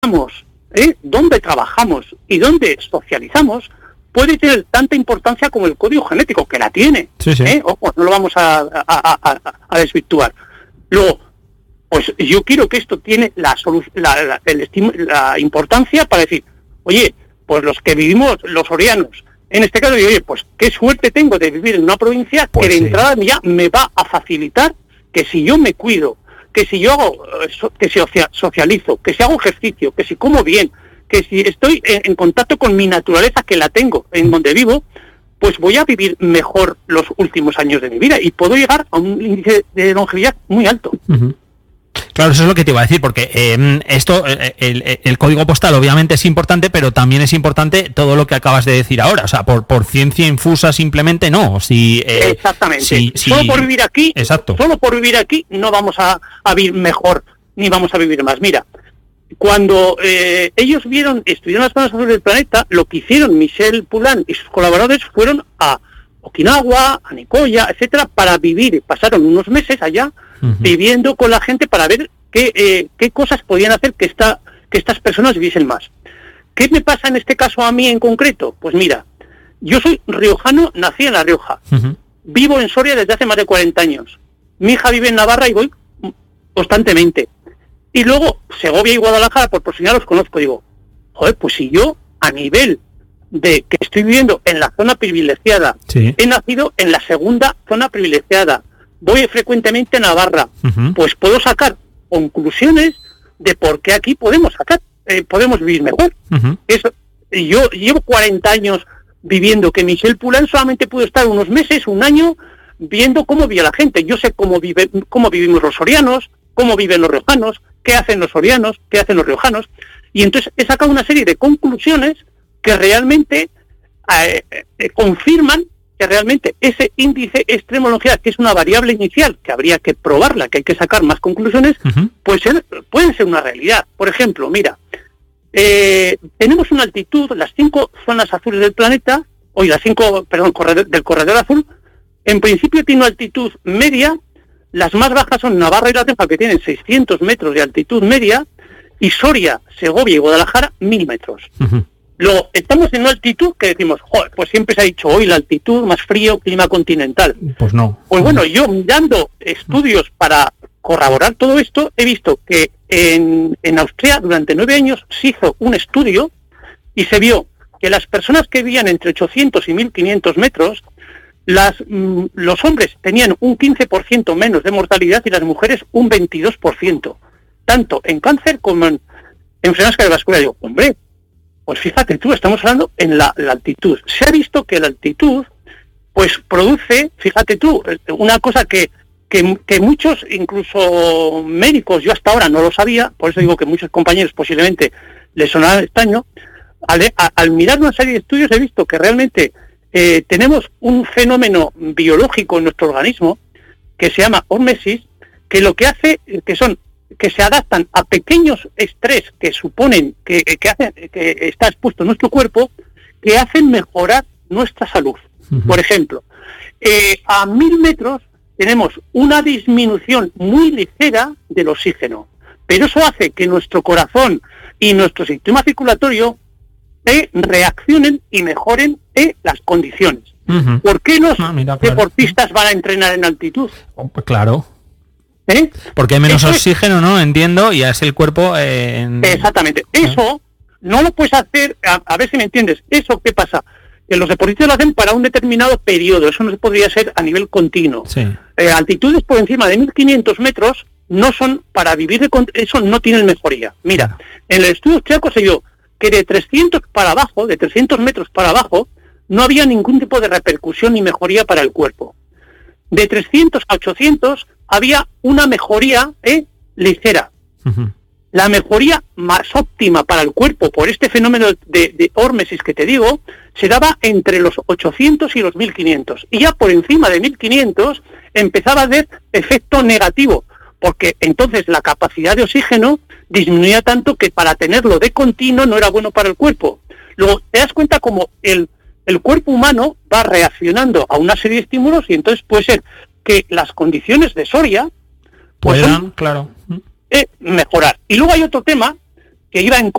dónde trabajamos y dónde socializamos puede tener tanta importancia como el código genético, que la tiene. Sí. Ojo, no lo vamos a desvirtuar. Luego, pues yo quiero que esto tiene la importancia para decir, oye, pues los que vivimos, los sorianos, en este caso, oye, pues qué suerte tengo de vivir en una provincia que de entrada ya me va a facilitar que si yo me cuido, que si yo hago, que si socializo, que si hago ejercicio, que si como bien, que si estoy en contacto con mi naturaleza, que la tengo en donde vivo, pues voy a vivir mejor los últimos años de mi vida y puedo llegar a un índice de longevidad muy alto. Uh-huh. Claro, eso es lo que te iba a decir, porque el código postal obviamente es importante, pero también es importante todo lo que acabas de decir ahora. O sea, por ciencia infusa simplemente no. Exactamente. Solo por vivir aquí, no vamos a vivir mejor, ni vamos a vivir más. Mira, cuando ellos estudiaron las zonas azules del planeta, lo que hicieron Michel Poulan y sus colaboradores fueron a Okinawa, a Nicoya, etcétera, para vivir. Pasaron unos meses allá, uh-huh, viviendo con la gente para ver qué cosas podían hacer que estas personas viviesen más. ¿Qué me pasa en este caso a mí en concreto? Pues mira, yo soy riojano, nací en La Rioja, uh-huh, vivo en Soria desde hace más de 40 años. Mi hija vive en Navarra y voy constantemente. Y luego Segovia y Guadalajara, por proximidad los conozco, digo, joder, pues si yo a nivel de que estoy viviendo en la zona privilegiada, sí, he nacido en la segunda zona privilegiada, voy frecuentemente a Navarra, uh-huh, pues puedo sacar conclusiones de por qué aquí podemos vivir mejor. Uh-huh. Yo llevo 40 años viviendo, que Michel Poulan solamente pudo estar unos meses, un año, viendo cómo vive la gente. Yo sé cómo vivimos los sorianos, cómo viven los riojanos, qué hacen los sorianos, qué hacen los riojanos, y entonces he sacado una serie de conclusiones que realmente confirman que realmente ese índice extremo de longevidad, que es una variable inicial, que habría que probarla, que hay que sacar más conclusiones, uh-huh, pueden ser una realidad. Por ejemplo, mira, tenemos una altitud, las 5 zonas azules del planeta, del corredor azul, en principio tiene una altitud media. Las más bajas son Navarra y La Rioja, que tienen 600 metros de altitud media, y Soria, Segovia y Guadalajara, 1000 metros. Uh-huh. Luego, estamos en una altitud que decimos, joder, pues siempre se ha dicho hoy la altitud, más frío, clima continental. Pues no. Pues bueno, yo mirando estudios para corroborar todo esto, he visto que en Austria durante 9 años se hizo un estudio y se vio que las personas que vivían entre 800 y 1500 metros, los hombres tenían un 15% menos de mortalidad y las mujeres un 22%, tanto en cáncer como en enfermedades cardiovasculares. Digo, hombre, pues fíjate tú, estamos hablando en la altitud. Se ha visto que la altitud pues produce, fíjate tú, una cosa que muchos, incluso médicos, yo hasta ahora no lo sabía, por eso digo que muchos compañeros posiblemente les sonará extraño, al mirar una serie de estudios he visto que realmente tenemos un fenómeno biológico en nuestro organismo que se llama hormesis, que lo que hace que se adaptan a pequeños estrés que suponen que está expuesto nuestro cuerpo, que hacen mejorar nuestra salud. Uh-huh. Por ejemplo, a 1000 metros tenemos una disminución muy ligera del oxígeno, pero eso hace que nuestro corazón y nuestro sistema circulatorio reaccionen y mejoren las condiciones. Uh-huh. ¿Por qué los deportistas van a entrenar en altitud? Pues claro. Porque hay menos oxígeno, ¿no? Entiendo, y es el cuerpo... Exactamente. Eso no lo puedes hacer, a ver si me entiendes. ¿Eso qué pasa? Que los deportistas lo hacen para un determinado periodo, eso no se podría hacer a nivel continuo. Sí. Altitudes por encima de 1500 metros no son para vivir, eso no tienen mejoría. Mira, en el estudio austriaco se vio que de 300 metros para abajo, no había ningún tipo de repercusión ni mejoría para el cuerpo. De 300 a 800 había una mejoría ligera. Uh-huh. La mejoría más óptima para el cuerpo por este fenómeno de hormesis que te digo, se daba entre los 800 y los 1500. Y ya por encima de 1500 empezaba a haber efecto negativo, porque entonces la capacidad de oxígeno disminuía tanto que para tenerlo de continuo no era bueno para el cuerpo. Luego te das cuenta como el cuerpo humano va reaccionando a una serie de estímulos y entonces puede ser que las condiciones de Soria puedan, claro, mejorar. Y luego hay otro tema que iba en